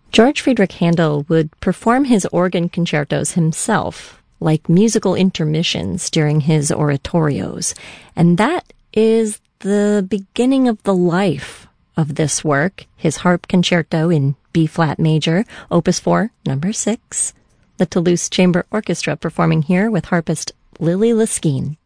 George Friedrich Handel would perform his organ concertos himself, like musical intermissions during his oratorios. And that is the beginning of the life of this work, his harp concerto in B-flat major, Opus 4, number 6. The Toulouse Chamber Orchestra performing here with harpist Lily Liskine.